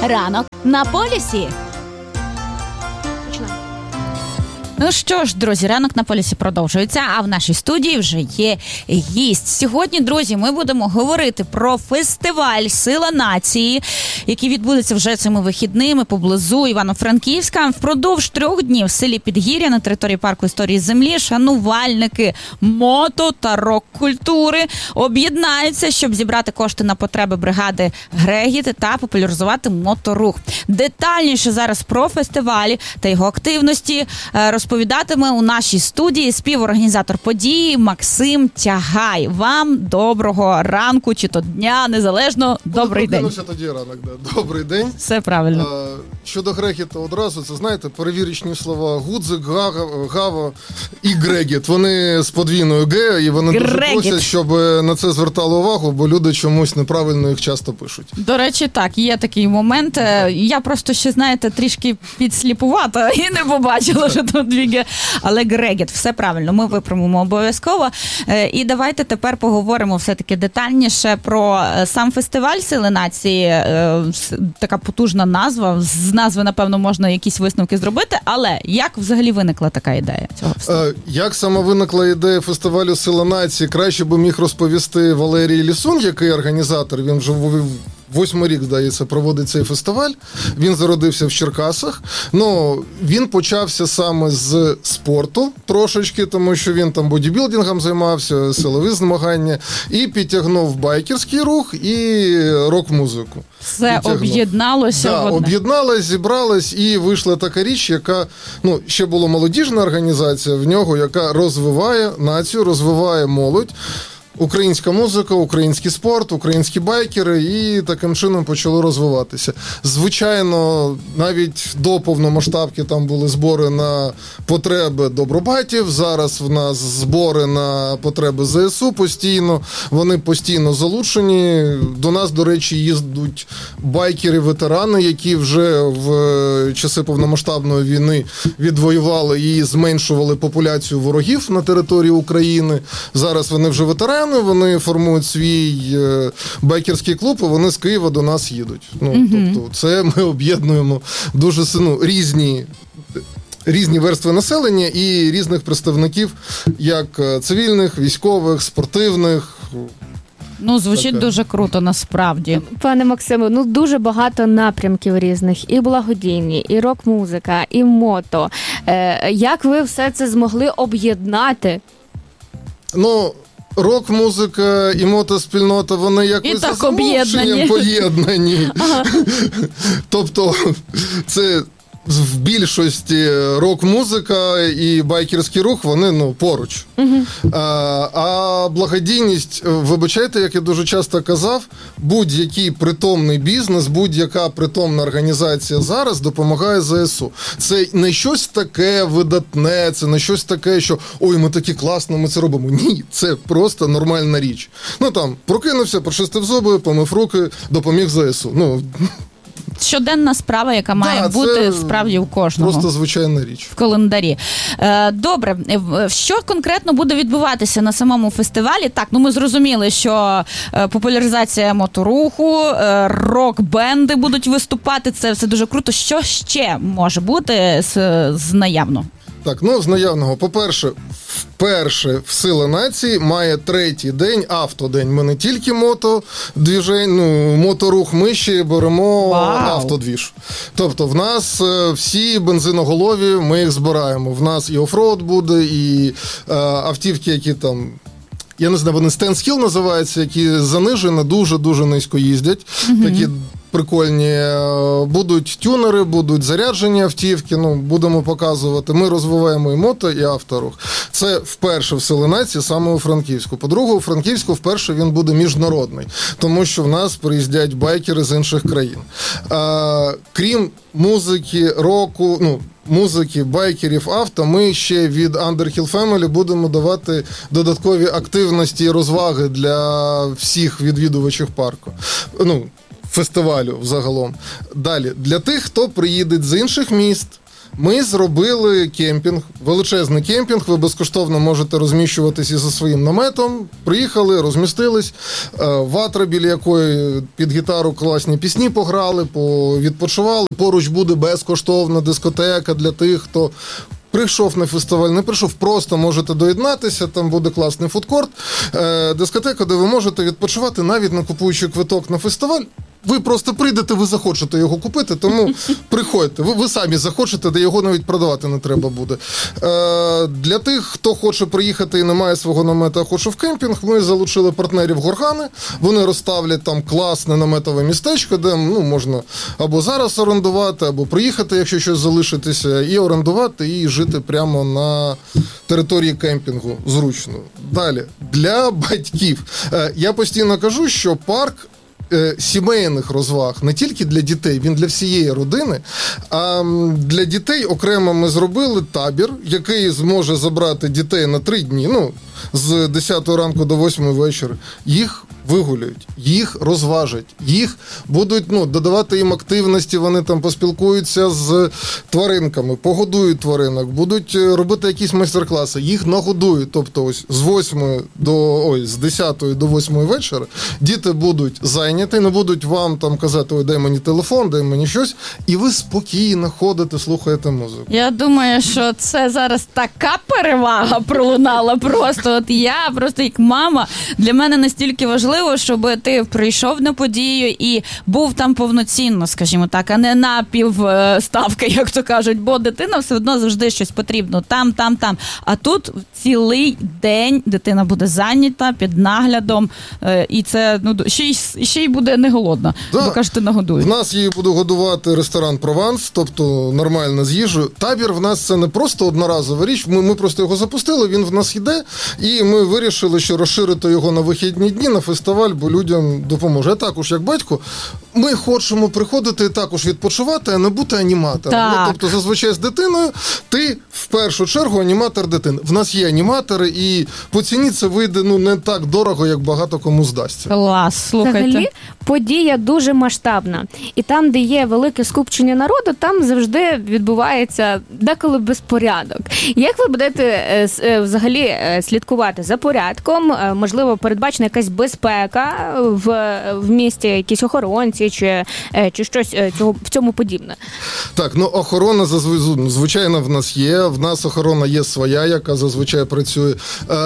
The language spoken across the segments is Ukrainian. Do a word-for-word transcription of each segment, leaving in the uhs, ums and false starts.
Ранок на полюсі. Ну що ж, друзі, ранок на полюсі продовжується, а в нашій студії вже є гість. Сьогодні, друзі, ми будемо говорити про фестиваль «Сила нації», який відбудеться вже цими вихідними поблизу Івано-Франківська. Впродовж трьох днів в селі Підгір'я на території парку історії землі шанувальники мото та рок-культури об'єднаються, щоб зібрати кошти на потреби бригади Грегіт та популяризувати моторух. Детальніше зараз про фестивалі та його активності розповідатиме у нашій студії співорганізатор події Максим Тягай. Вам доброго ранку чи то дня, незалежно. Добрий день. Тоді ранок, да. Добрий день. Все правильно. А, щодо Грегіта одразу, це, знаєте, перевірочні слова Гудзик, Гава, Гава і Грегіт. Вони з подвійною Г, і вони Грегіт. дуже просять, щоб на це звертали увагу, бо люди чомусь неправильно їх часто пишуть. До речі, так, є такий момент. Я просто ще, знаєте, трішки підсліпувата і не побачила, що тут дві Г. Але Грегіт, все правильно, ми виправимо обов'язково. І давайте тепер поговоримо все-таки детальніше про сам фестиваль «Сили нації». Така потужна назва. З назви, напевно, можна якісь висновки зробити. Але як взагалі виникла така ідея цього фестивалю? Як саме виникла ідея фестивалю «Сила нації», краще би міг розповісти Валерій Лісун, який організатор. Він вже восьмий рік, здається, проводить цей фестиваль. Він зародився в Черкасах. Ну, він почався саме з спорту трошечки, тому що він там бодібілдингом займався, силові змагання, і підтягнув байкерський рух і рок-музику. Все об'єдналося да, в одне. Об'єдналось, зібралось, і вийшла така річ, яка, ну, ще була молодіжна організація в нього, яка розвиває націю, розвиває молодь. Українська музика, український спорт, українські байкери, і таким чином почало розвиватися. Звичайно, навіть до повномасштабки там були збори на потреби добробатів, зараз в нас збори на потреби зе ес у постійно, вони постійно залучені. До нас, до речі, їздять байкери-ветерани, які вже в часи повномасштабної війни відвоювали і зменшували популяцію ворогів на території України. Зараз вони вже ветерани, вони формують свій байкерський клуб, і вони з Києва до нас їдуть. Ну, mm-hmm. Тобто це ми об'єднуємо дуже ну, різні, різні верстви населення і різних представників, як цивільних, військових, спортивних. Ну, звучить так, дуже круто, насправді. Пане Максиме, ну дуже багато напрямків різних. І благодійні, і рок-музика, і мото. Е, як ви все це змогли об'єднати? Ну, рок-музика і мотоспільнота, вони якось за замовченням поєднані. Ага. Тобто, це в більшості рок-музика і байкерський рух, вони, ну, поруч. Угу. А, а благодійність, вибачайте, як я дуже часто казав, будь-який притомний бізнес, будь-яка притомна організація зараз допомагає зе ес у. Це не щось таке видатне, це не щось таке, що ой, ми такі класно, ми це робимо. Ні, це просто нормальна річ. Ну, там, прокинувся, почистив зуби, помив руки, допоміг зе ес у. Ну, щоденна справа, яка має да, бути справді у кожного. Просто звичайна річ. В календарі. Добре, що конкретно буде відбуватися на самому фестивалі? Так, ну ми зрозуміли, що популяризація моторуху, рок-бенди будуть виступати, це все дуже круто. Що ще може бути з, з наявного? Так, ну, з наявного. По-перше, вперше в «Сила нації» має третій день, автодень. Ми не тільки мотодвіжень, ну, моторух, ми ще беремо Вау. автодвіж. Тобто в нас всі бензиноголові, ми їх збираємо. В нас і оффроуд буде, і е, автівки, які там, я не знаю, вони стендхіл називаються, які занижені, дуже-дуже низько їздять. Mm-hmm. Такі прикольні. Будуть тюнери, будуть заряджені автівки, ну, будемо показувати. Ми розвиваємо і мото, і авторух. Це вперше в «Сили нації» саме у Франківську. По-друге, у Франківську вперше він буде міжнародний, тому що в нас приїздять байкери з інших країн. А, крім музики, року, ну, музики, байкерів, авто, ми ще від Underhill Family будемо давати додаткові активності і розваги для всіх відвідувачів парку. Ну, фестивалю взагалом. Далі, для тих, хто приїде з інших міст, Ми зробили кемпінг, величезний кемпінг, ви безкоштовно можете розміщуватися зі своїм наметом. Приїхали, розмістились, ватра, біля якої під гітару класні пісні пограли, відпочивали. Поруч буде безкоштовна дискотека для тих, хто прийшов на фестиваль, не прийшов, просто можете доєднатися, там буде класний фудкорт, дискотека, де ви можете відпочивати, навіть не купуючи квиток на фестиваль. Ви просто прийдете, ви захочете його купити, тому приходьте. Ви, ви самі захочете, де його навіть продавати не треба буде. Е, для тих, хто хоче приїхати і не має свого намета, а хоче в кемпінг, ми залучили партнерів Горгани. Вони розставлять там класне наметове містечко, де ну, можна або зараз орендувати, або приїхати, якщо щось залишитися, і орендувати, і жити прямо на території кемпінгу зручно. Далі, для батьків. Е, я постійно кажу, що парк сімейних розваг, не тільки для дітей, він для всієї родини, а для дітей окремо ми зробили табір, який зможе забрати дітей на три дні, ну, з десятої ранку до восьмої вечора. Їх вигуляють, їх розважать, їх будуть ну, додавати їм активності, вони там поспілкуються з тваринками, погодують тваринок, будуть робити якісь майстер-класи, їх нагодують. Тобто ось з восьмої до ой, з десятої до восьмої вечора діти будуть зайняті, не будуть вам там казати, ой, дай мені телефон, дай мені щось, і ви спокійно ходите, слухаєте музику. Я думаю, що це зараз така перевага пролунала просто. От я просто як мама, для мене настільки важливо, щоб ти прийшов на подію і був там повноцінно, скажімо так, а не на півставки, як то кажуть, бо дитина все одно завжди щось потрібно, там, там, там. А тут цілий день дитина буде зайнята під наглядом, і це, ну, ще й, ще й буде не голодна, да. Бо, кажете, нагодують. В нас її буде годувати ресторан «Прованс», тобто нормально з їжею. Табір в нас це не просто одноразова річ, ми, ми просто його запустили, він в нас йде, і ми вирішили, що розширити його на вихідні дні, на фестиваль, бо людям допоможе. Я також, як батько, ми хочемо приходити і також відпочивати, а не бути аніматором. Ну, тобто, зазвичай з дитиною ти в першу чергу аніматор дитини. В нас є аніматори, і по ціні це вийде ну, не так дорого, як багато кому здасться. Клас, слухайте. Взагалі, подія дуже масштабна. І там, де є велике скупчення народу, там завжди відбувається деколи безпорядок. Як ви будете взагалі слідкувати за порядком? Можливо, передбачена якась безпека в, в місті, якісь охоронці чи, чи щось цього, в цьому подібне? Так, ну охорона звичайно в нас є. В нас охорона є своя, яка зазвичай працює.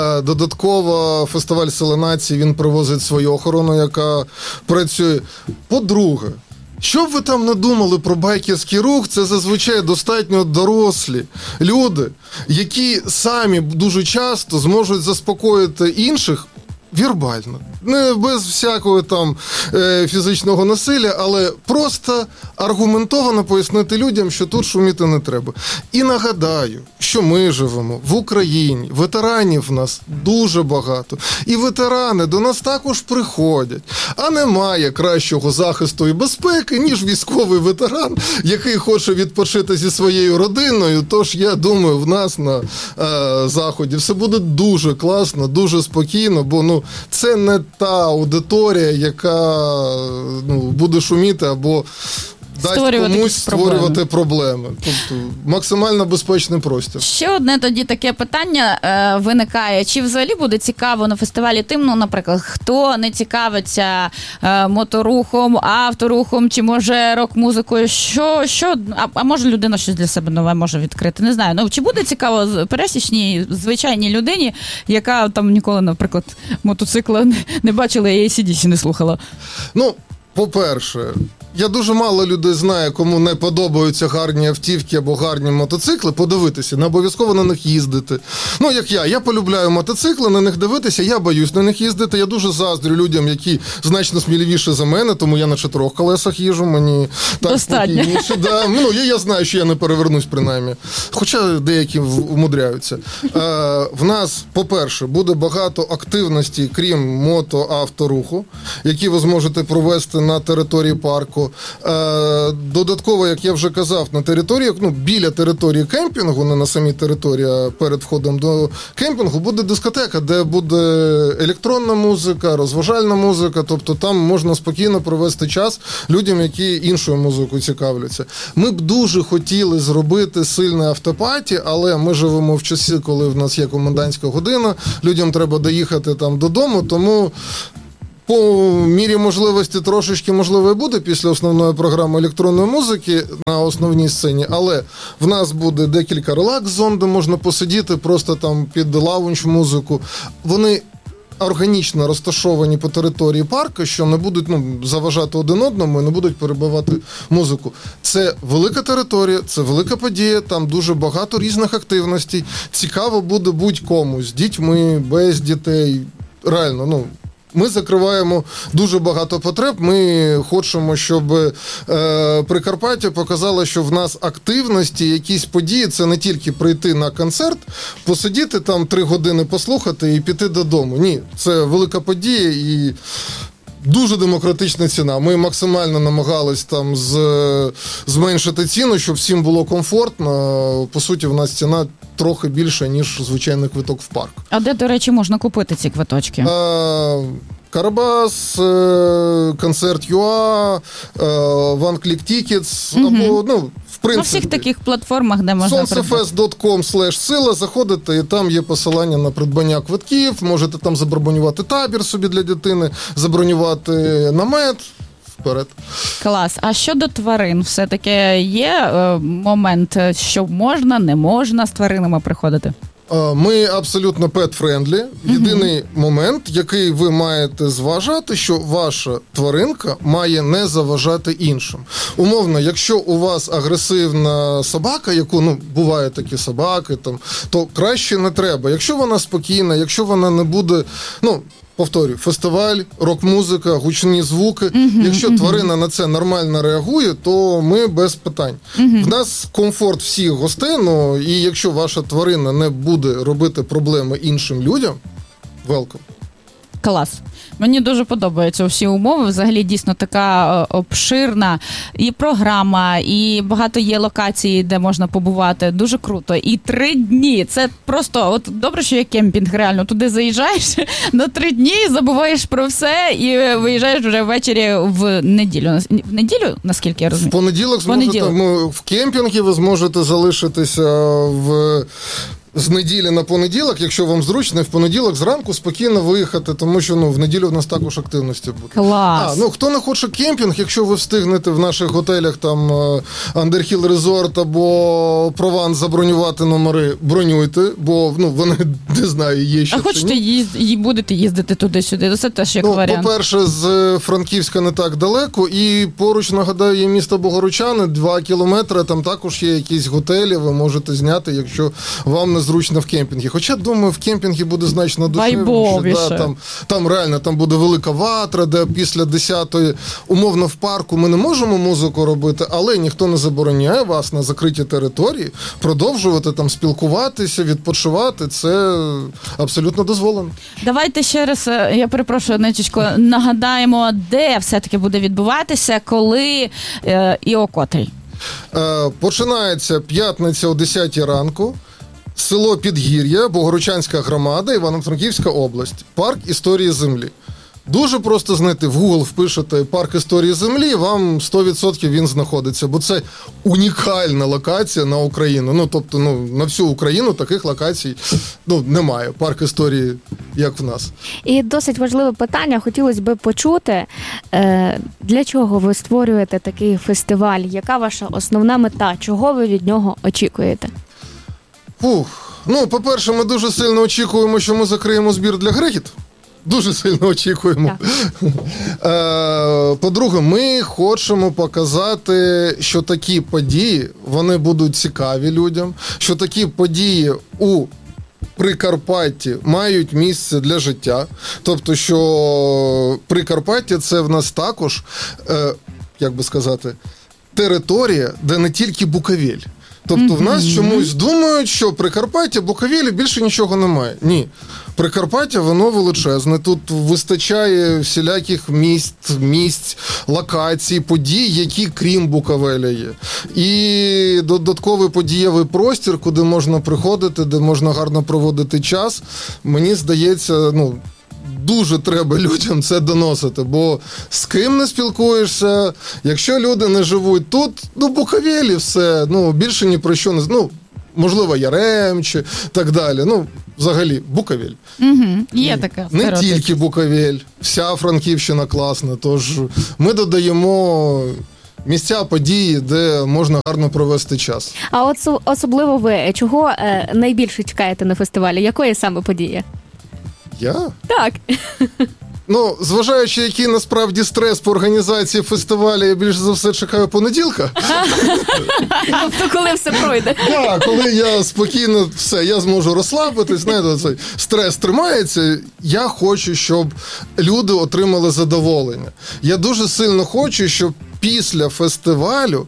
Додатково фестиваль Сила нації, він привозить свою охорону, яка працює. По-друге, що б ви там не думали про байкерський рух, це зазвичай достатньо дорослі люди, які самі дуже часто зможуть заспокоїти інших вірбально. Не без всякого там е, фізичного насилля, але просто аргументовано пояснити людям, що тут шуміти не треба. І нагадаю, що ми живемо в Україні, ветеранів в нас дуже багато. І ветерани до нас також приходять. А немає кращого захисту і безпеки, ніж військовий ветеран, який хоче відпочити зі своєю родиною. Тож, я думаю, в нас на е, заході все буде дуже класно, дуже спокійно, бо ну, це не та аудиторія, яка ну, буде шуміти або дасть створювати комусь створювати проблеми. проблеми. Тобто максимально безпечний простір. Ще одне тоді таке питання е, виникає. Чи взагалі буде цікаво на фестивалі тим, ну, наприклад, хто не цікавиться е, моторухом, авторухом, чи може рок-музикою, що, що а, а може людина щось для себе нове може відкрити? Не знаю. Ну, чи буде цікаво пересічній, звичайній людині, яка там ніколи, наприклад, мотоцикла не, не бачила і ей сі ді сі не слухала? Ну, по-перше, я дуже мало людей знаю, кому не подобаються гарні автівки або гарні мотоцикли, подивитися, не обов'язково на них їздити. Ну, як я, я полюбляю мотоцикли, на них дивитися, я боюсь на них їздити, я дуже заздрю людям, які значно сміливіші за мене, тому я на чотирьох колесах їжджу, мені так спокійніше. Да. Ну, я, я знаю, що я не перевернусь принаймні, хоча деякі вмудряються. Е, в нас, по-перше, буде багато активності, крім мото-авторуху, які ви зможете провести на території парку. Додатково, як я вже казав, на території, ну, біля території кемпінгу, не на самій території, а перед входом до кемпінгу, буде дискотека, де буде електронна музика, розважальна музика, тобто там можна спокійно провести час людям, які іншою музикою цікавляться. Ми б дуже хотіли зробити сильне автопаті, але ми живемо в часі, коли в нас є комендантська година, людям треба доїхати там додому, тому по мірі можливості трошечки, можливо, і буде після основної програми електронної музики на основній сцені, але в нас буде декілька релакс-зон, де можна посидіти просто там під лаунж-музику. Вони органічно розташовані по території парку, що не будуть ну, заважати один одному і не будуть перебивати музику. Це велика територія, це велика подія, там дуже багато різних активностей. Цікаво буде будь-кому, з дітьми, без дітей. Реально, ну, ми закриваємо дуже багато потреб. Ми хочемо, щоб е, Прикарпаття показало, що в нас активності, якісь події, це не тільки прийти на концерт, посидіти там три години, послухати і піти додому. Ні, це велика подія і дуже демократична ціна. Ми максимально намагались там з, зменшити ціну, щоб всім було комфортно. По суті, в нас ціна трохи більша, ніж звичайний квиток в парк. А де, до речі, можна купити ці квиточки? А, Карабас, Концерт Юа, One Click Tickets, угу. або, ну, в принципі. На всіх таких платформах, де можна придбати. сонцефест крапка ком слеш сила, заходите, і там є посилання на придбання квитків, можете там забронювати табір собі для дитини, забронювати намет. Вперед. Клас. А щодо тварин, все-таки є е, момент, що можна, не можна з тваринами приходити? Ми абсолютно pet-friendly. Єдиний mm-hmm. момент, який ви маєте зважати, що ваша тваринка має не заважати іншим. Умовно, якщо у вас агресивна собака, яку, ну, бувають такі собаки, там, то краще не треба. Якщо вона спокійна, якщо вона не буде, ну, повторюю, фестиваль, рок-музика, гучні звуки. Uh-huh, Якщо uh-huh. тварина на це нормально реагує, то ми без питань. Uh-huh. В нас комфорт всіх гостей, ну, і якщо ваша тварина не буде робити проблеми іншим людям, welcome. Клас. Мені дуже подобаються всі умови. Взагалі, дійсно, така обширна і програма, і багато є локацій, де можна побувати. Дуже круто. І три дні. Це просто, от добре, що є кемпінг, реально. Туди заїжджаєш на три дні, забуваєш про все і виїжджаєш вже ввечері в неділю. В неділю, наскільки я розумію? В понеділок зможете, Понеділок. в кемпінгі ви зможете залишитися в... з неділі на понеділок, якщо вам зручно, в понеділок зранку спокійно виїхати, тому що, ну, в неділю в нас також активності буде. Клас! А, ну, хто не хоче кемпінг, якщо ви встигнете в наших готелях, там, Underhill Resort або Прованс забронювати номери, бронюйте, бо, ну, вони, не знаю, є ще. А хочете їзд... будете їздити туди-сюди? Це теж як ну, варіант. По-перше, з Франківська не так далеко, і поруч, нагадаю, є місто Богородчани, два кілометри, там також є якісь готелі, ви можете зняти, якщо вам не зручно в кемпінгі. Хоча, думаю, в кемпінгі буде значно душевніше. Да, там, там реально, там буде велика ватра, де після десятої, умовно, в парку ми не можемо музику робити, але ніхто не забороняє вас на закритій території продовжувати там спілкуватися, відпочивати. Це абсолютно дозволено. Давайте ще раз, я перепрошую, Нечечко, нагадаємо, де все-таки буде відбуватися, коли е, і о котрій. Е, починається п'ятниця о десятій ранку. Село Підгір'я, Богородчанська громада, Івано-Франківська область. Парк історії землі. Дуже просто знайти, в Google впишете парк історії землі, вам сто відсотків він знаходиться, бо це унікальна локація на Україну. Ну, тобто, ну, на всю Україну таких локацій, ну, немає. Парк історії, як в нас. І досить важливе питання, хотілося б почути, для чого ви створюєте такий фестиваль? Яка ваша основна мета? Чого ви від нього очікуєте? Фух. Ну, по-перше, ми дуже сильно очікуємо, що ми закриємо збір для Грегіт. Дуже сильно очікуємо. По-друге, ми хочемо показати, що такі події, вони будуть цікаві людям, що такі події у Прикарпатті мають місце для життя. Тобто, що Прикарпаття – це в нас також, як би сказати, територія, де не тільки Буковель. Тобто mm-hmm. в нас чомусь думають, що Прикарпаття, Буковелі більше нічого немає. Ні. Прикарпаття, воно величезне. Тут вистачає всіляких місць, місць, локацій, подій, які крім Буковеля є. І додатковий подієвий простір, куди можна приходити, де можна гарно проводити час. Мені здається, ну, дуже треба людям це доносити, бо з ким не спілкуєшся, якщо люди не живуть тут, ну, Буковелі все, ну, більше ні про що не... Ну, можливо, Яремче, так далі. Ну, взагалі, Буковель. Угу, є така не тільки Буковель, вся Франківщина класна, тож ми додаємо місця, події, де можна гарно провести час. А от особливо ви, чого е, найбільше чекаєте на фестивалі? Якої саме події? Я? Так. Ну, зважаючи, який насправді стрес по організації фестивалю, я більше за все чекаю понеділка. Тобто, коли все пройде. Так, коли я спокійно, все, я зможу розслабитись, знаєте, цей стрес тримається, я хочу, щоб люди отримали задоволення. Я дуже сильно хочу, щоб після фестивалю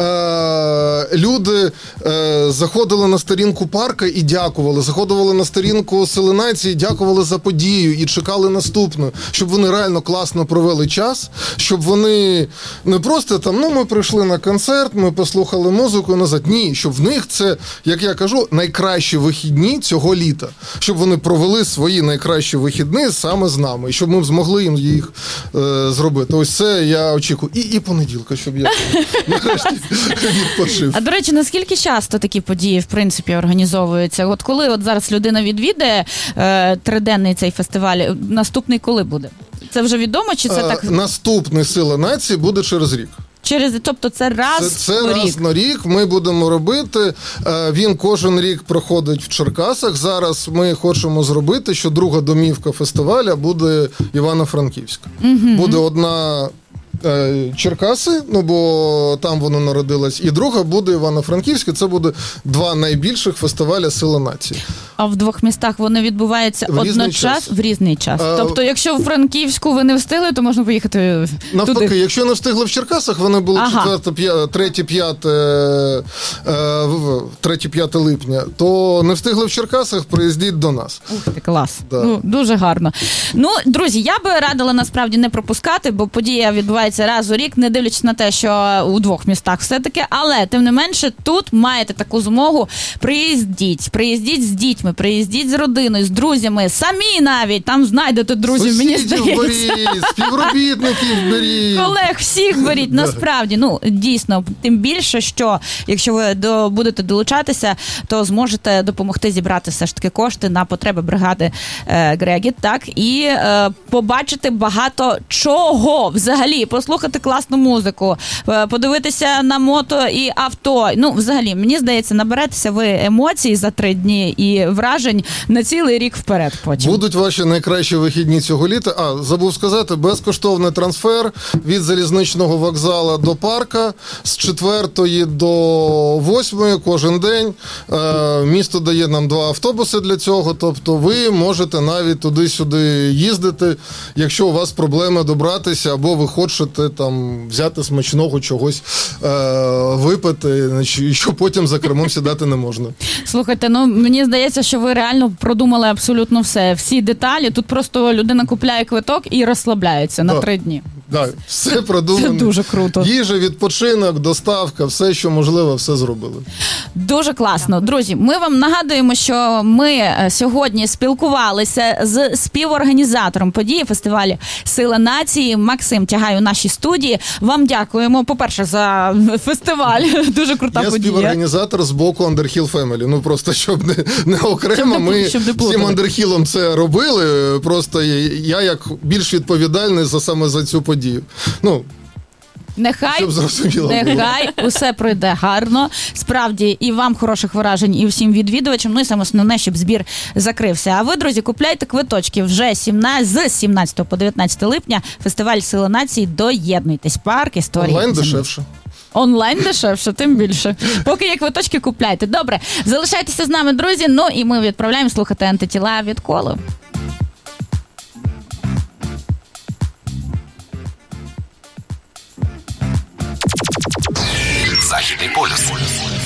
е, люди е, заходили на сторінку парка і дякували, заходили на сторінку Сили нації, дякували за подію і чекали наступну, щоб вони реально класно провели час, щоб вони не просто там, ну, ми прийшли на концерт, ми послухали музику назад. Ні, щоб в них це, як я кажу, найкращі вихідні цього літа, щоб вони провели свої найкращі вихідні саме з нами, і щоб ми змогли їм їх е, зробити. Ось це я очікую. І, і понеділка, щоб я нарешті відпочив. А, до речі, наскільки часто такі події, в принципі, організовуються? От коли от зараз людина відвідає е, триденний цей фестиваль, наступний коли буде? Це вже відомо, чи це а, так? Наступний «Сила нації» буде через рік. Через, тобто це раз це, це на раз рік? на рік ми будемо робити. Він кожен рік проходить в Черкасах. Зараз ми хочемо зробити, що друга домівка фестиваля буде Івано-Франківська. Угу. Буде одна Черкаси, ну бо там воно народилось, і друга буде Івано-Франківська. Це буде два найбільших фестиваля «Сила нації». А в двох містах вони відбуваються в одночас в різний час? А, тобто, якщо в Франківську ви не встигли, то можна поїхати навпаки, туди? Якщо не встигли в Черкасах, вони були ага. третє-п'яте липня, то не встигли в Черкасах, приїздіть до нас. Ух ти, клас. Да. Ну, дуже гарно. Ну, друзі, я би радила насправді не пропускати, бо подія відбувається раз у рік, не дивлячись на те, що у двох містах все-таки, але, тим не менше, тут маєте таку змогу. Приїздіть, приїздіть з дітьми, приїздіть з родиною, з друзями, самі навіть, там знайдете друзів, сусідів мені здається. беріть, співробітників беріть. Колег всіх беріть, насправді. Ну, дійсно, тим більше, що якщо ви до, будете долучатися, то зможете допомогти зібрати все ж таки кошти на потреби бригади е, Грегіт, так, і е, побачити багато чого взагалі, послухати класну музику, е, подивитися на мото і авто. Ну, взагалі, мені здається, наберетеся ви емоцій за три дні і вражень на цілий рік вперед потім. Будуть ваші найкращі вихідні цього літа. А, забув сказати, безкоштовний трансфер від залізничного вокзалу до парка з четвертої до восьмої кожен день. Е, місто дає нам два автобуси для цього, тобто ви можете навіть туди-сюди їздити, якщо у вас проблеми добратися, або ви хочете там взяти смачного чогось, е, випити, що потім за кермом сідати не можна. Слухайте, ну мені здається, що ви реально продумали абсолютно все. Всі деталі. Тут просто людина купляє квиток і розслабляється на да. три дні. Так, да, все продумано. Це дуже круто. Їжа, відпочинок, доставка, все, що можливо, все зробили. Дуже класно. Друзі, ми вам нагадуємо, що ми сьогодні спілкувалися з співорганізатором події фестивалю «Сила нації» Максим Тягай у нашій студії. Вам дякуємо, по-перше, за фестиваль. Дуже крута Я подія. Я співорганізатор з боку Underhill Family. Ну, просто, щоб не, не окремо, щоб ми не, щоб не всім Underhill'ом це робили. Просто я як більш відповідальний за саме за цю подію. Ну, Нехай, нехай було. Усе пройде гарно. Справді, і вам хороших вражень, і всім відвідувачам. Ну і саме основне, щоб збір закрився. А ви, друзі, купляйте квиточки вже з сімнадцятого по дев'ятнадцяте липня. Фестиваль «Сила нації». Доєднуйтесь. Парк історії. Онлайн дешевше. Онлайн дешевше, тим більше. Поки є квиточки, купляйте. Добре, залишайтеся з нами, друзі. Ну і ми відправляємо слухати «Антитіла» від Колу. Західний полюс.